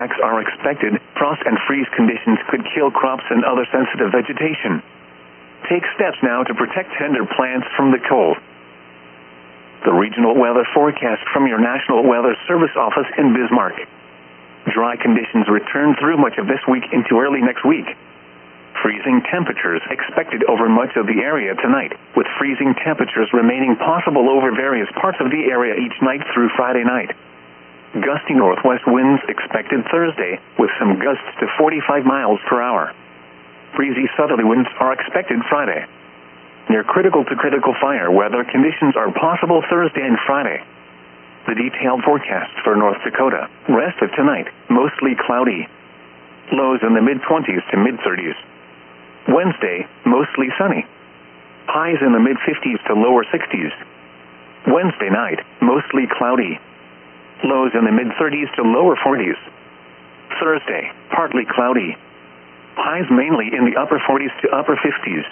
Attacks are expected. Frost and freeze conditions could kill crops and other sensitive vegetation. Take steps now to protect tender plants from the cold. The regional weather forecast from your National Weather Service office in Bismarck. Dry conditions return through much of this week into early next week. Freezing temperatures expected over much of the area tonight, with freezing temperatures remaining possible over various parts of the area each night through Friday night. Gusty northwest winds expected Thursday, with some gusts to 45 miles per hour. Breezy southerly winds are expected Friday. Near critical to critical fire weather conditions are possible Thursday and Friday. The detailed forecast for North Dakota. Rest of tonight, mostly cloudy. Lows in the mid-20s to mid-30s. Wednesday, mostly sunny. Highs in the mid-50s to lower 60s. Wednesday night, mostly cloudy. Lows in the mid-30s to lower 40s. Thursday, partly cloudy. Highs mainly in the upper 40s to upper 50s.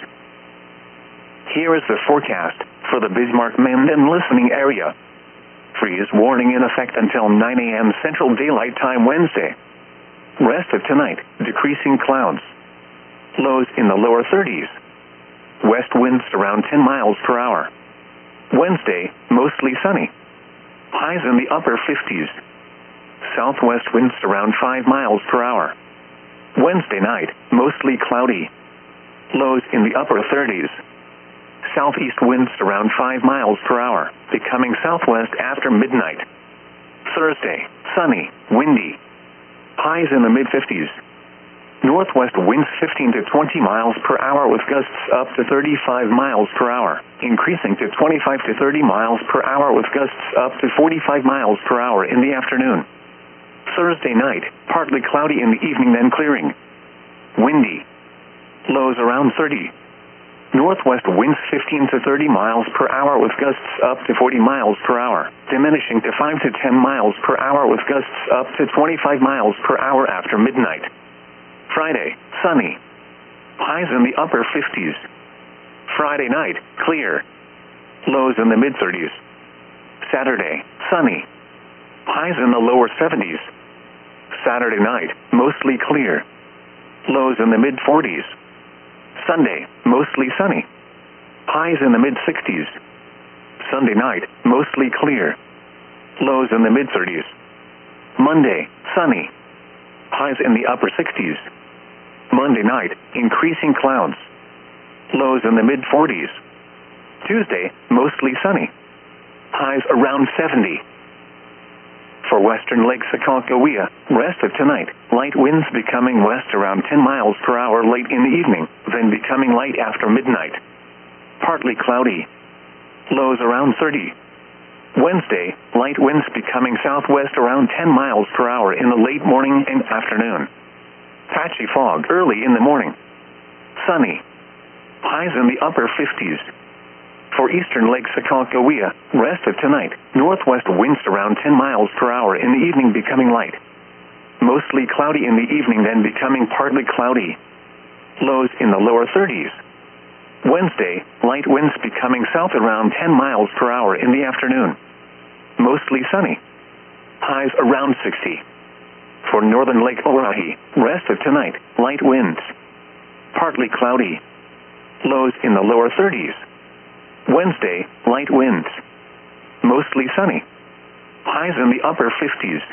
Here is the forecast for the Bismarck, Minden listening area. Freeze warning in effect until 9 a.m. Central Daylight Time Wednesday. Rest of tonight, decreasing clouds. Lows in the lower 30s. West winds around 10 miles per hour. Wednesday, mostly sunny. Highs in the upper 50s. Southwest winds around 5 miles per hour. Wednesday night, mostly cloudy. Lows in the upper 30s. Southeast winds around 5 miles per hour, becoming southwest after midnight. Thursday, sunny, windy. Highs in the mid-50s. Northwest winds 15 to 20 miles per hour with gusts up to 35 miles per hour, increasing to 25 to 30 miles per hour with gusts up to 45 miles per hour in the afternoon. Thursday night, partly cloudy in the evening then clearing. Windy. Lows around 30. Northwest winds 15 to 30 miles per hour with gusts up to 40 miles per hour, diminishing to 5 to 10 miles per hour with gusts up to 25 miles per hour after midnight. Friday, sunny. Highs in the upper 50s. Friday night, clear. Lows in the mid-30s. Saturday, sunny. Highs in the lower 70s. Saturday night, mostly clear. Lows in the mid-40s. Sunday, mostly sunny. Highs in the mid-60s. Sunday night, mostly clear. Lows in the mid-30s. Monday, sunny. Highs in the upper 60s. Monday night, increasing clouds. Lows in the mid-40s. Tuesday, mostly sunny. Highs around 70. For western Lake Sakakawea, rest of tonight, light winds becoming west around 10 miles per hour late in the evening, then becoming light after midnight. Partly cloudy. Lows around 30. Wednesday, light winds becoming southwest around 10 miles per hour in the late morning and afternoon. Patchy fog early in the morning. Sunny. Highs in the upper 50s. For eastern Lake Sakakawea, rest of tonight, northwest winds around 10 miles per hour in the evening becoming light. Mostly cloudy in the evening then becoming partly cloudy. Lows in the lower 30s. Wednesday, light winds becoming south around 10 miles per hour in the afternoon. Mostly sunny. Highs around 60. For northern Lake Oahe, rest of tonight, light winds. Partly cloudy. Lows in the lower 30s. Wednesday, light winds. Mostly sunny. Highs in the upper 50s.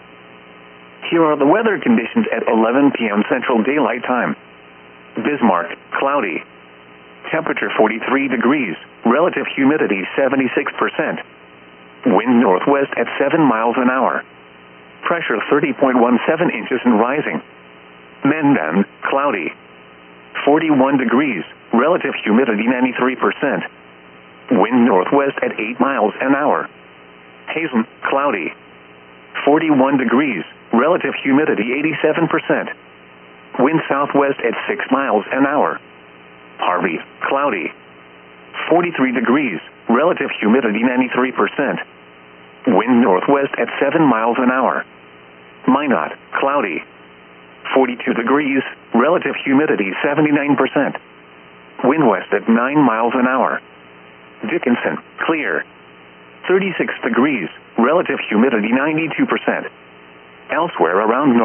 Here are the weather conditions at 11 p.m. Central Daylight Time. Bismarck, cloudy. Temperature 43 degrees. Relative humidity 76%. Wind northwest at 7 miles an hour. Pressure 30.17 inches and rising. Minden, cloudy. 41 degrees. Relative humidity 93%. Wind northwest at 8 miles an hour. Hazen, cloudy. 41 degrees. Relative humidity 87%. Wind southwest at 6 miles an hour. Harvey, cloudy. 43 degrees. Relative humidity 93%. Wind northwest at 7 miles an hour. Minot, cloudy. 42 degrees. Relative humidity 79%. Wind west at 9 miles an hour. Dickinson, clear. 36 degrees. Relative humidity 92%. Elsewhere around North